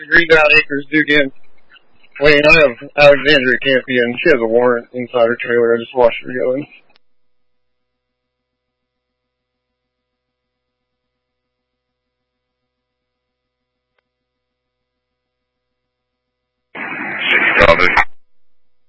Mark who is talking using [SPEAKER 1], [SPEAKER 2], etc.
[SPEAKER 1] The Green Dot Acres Dugan. Wayne, I have Alexandria Campion. She has a warrant inside her trailer. I just watched her go in.